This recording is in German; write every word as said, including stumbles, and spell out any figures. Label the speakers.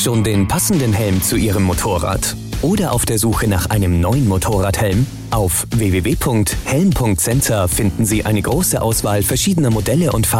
Speaker 1: Schon den passenden Helm zu Ihrem Motorrad? Oder auf der Suche nach einem neuen Motorradhelm? Auf w w w punkt helm punkt center finden Sie eine große Auswahl verschiedener Modelle und Farben